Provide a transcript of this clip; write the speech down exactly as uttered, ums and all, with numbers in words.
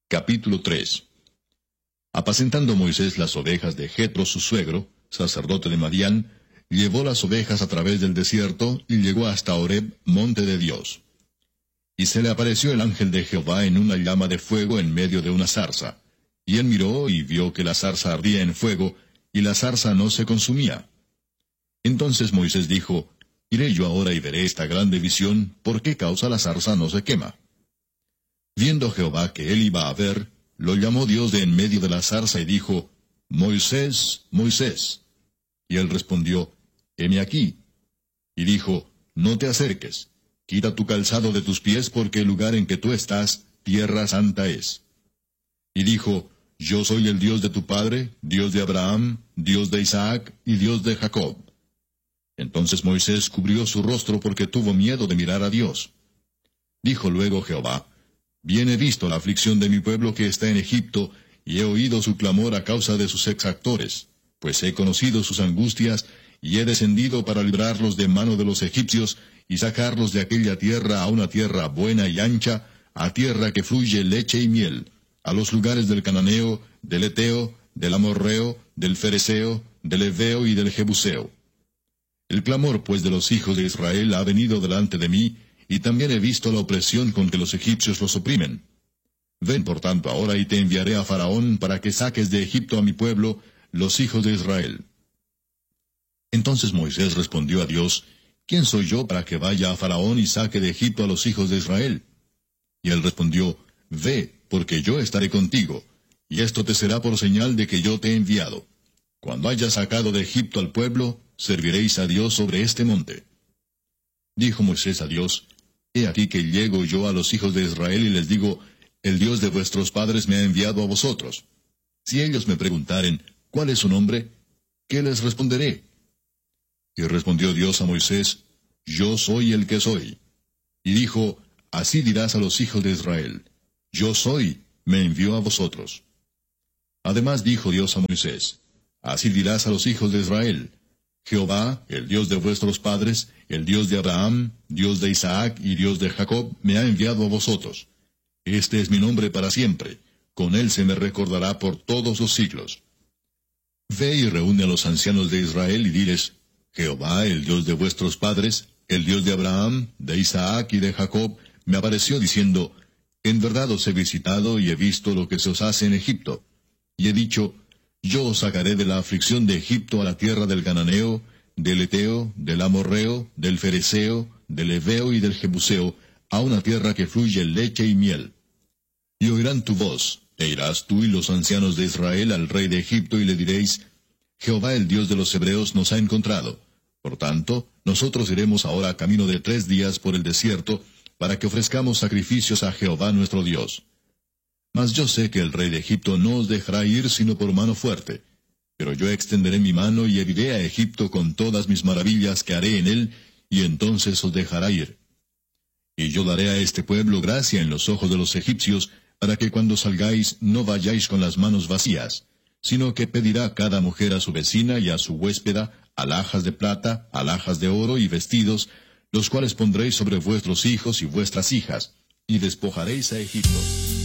Capítulo tres. Apacentando Moisés las ovejas de Jetro su suegro, sacerdote de Madián, llevó las ovejas a través del desierto y llegó hasta Horeb, monte de Dios. Y se le apareció el ángel de Jehová en una llama de fuego en medio de una zarza. Y él miró y vio que la zarza ardía en fuego, y la zarza no se consumía. Entonces Moisés dijo, Iré yo ahora y veré esta grande visión, ¿por qué causa la zarza no se quema? Viendo Jehová que él iba a ver, lo llamó Dios de en medio de la zarza y dijo, Moisés, Moisés. Y él respondió, Heme aquí. Y dijo, No te acerques, quita tu calzado de tus pies, porque el lugar en que tú estás, tierra santa es. Y dijo, Yo soy el Dios de tu padre, Dios de Abraham, Dios de Isaac y Dios de Jacob. Entonces Moisés cubrió su rostro porque tuvo miedo de mirar a Dios. Dijo luego Jehová, Bien he visto la aflicción de mi pueblo que está en Egipto, y he oído su clamor a causa de sus exactores, pues he conocido sus angustias, y he descendido para librarlos de mano de los egipcios, y sacarlos de aquella tierra a una tierra buena y ancha, a tierra que fluye leche y miel, a los lugares del Cananeo, del Eteo, del Amorreo, del Fereseo, del Heveo y del Jebuseo. El clamor pues de los hijos de Israel ha venido delante de mí, y también he visto la opresión con que los egipcios los oprimen. Ven por tanto ahora y te enviaré a Faraón para que saques de Egipto a mi pueblo, los hijos de Israel. Entonces Moisés respondió a Dios, ¿Quién soy yo para que vaya a Faraón y saque de Egipto a los hijos de Israel? Y él respondió, Ve, porque yo estaré contigo, y esto te será por señal de que yo te he enviado. Cuando hayas sacado de Egipto al pueblo, serviréis a Dios sobre este monte. Dijo Moisés a Dios, He aquí que llego yo a los hijos de Israel y les digo, El Dios de vuestros padres me ha enviado a vosotros. Si ellos me preguntaren, ¿cuál es su nombre? ¿Qué les responderé? Y respondió Dios a Moisés, Yo soy el que soy. Y dijo, Así dirás a los hijos de Israel, Yo soy, me envió a vosotros. Además dijo Dios a Moisés, Así dirás a los hijos de Israel, Jehová, el Dios de vuestros padres, el Dios de Abraham, Dios de Isaac y Dios de Jacob, me ha enviado a vosotros. Este es mi nombre para siempre, con él se me recordará por todos los siglos. Ve y reúne a los ancianos de Israel y diles, Jehová, el Dios de vuestros padres, el Dios de Abraham, de Isaac y de Jacob, me apareció diciendo, En verdad os he visitado y he visto lo que se os hace en Egipto. Y he dicho, Yo os sacaré de la aflicción de Egipto a la tierra del Cananeo, del Eteo, del Amorreo, del Fereseo, del Heveo y del Jebuseo, a una tierra que fluye leche y miel. Y oirán tu voz, e irás tú y los ancianos de Israel al rey de Egipto y le diréis, Jehová el Dios de los hebreos nos ha encontrado. Por tanto, nosotros iremos ahora camino de tres días por el desierto, para que ofrezcamos sacrificios a Jehová nuestro Dios. Mas yo sé que el rey de Egipto no os dejará ir sino por mano fuerte. Pero yo extenderé mi mano y heriré a Egipto con todas mis maravillas que haré en él, y entonces os dejará ir. Y yo daré a este pueblo gracia en los ojos de los egipcios, para que cuando salgáis no vayáis con las manos vacías, sino que pedirá cada mujer a su vecina y a su huéspeda alhajas de plata, alhajas de oro y vestidos, los cuales pondréis sobre vuestros hijos y vuestras hijas, y despojaréis a Egipto.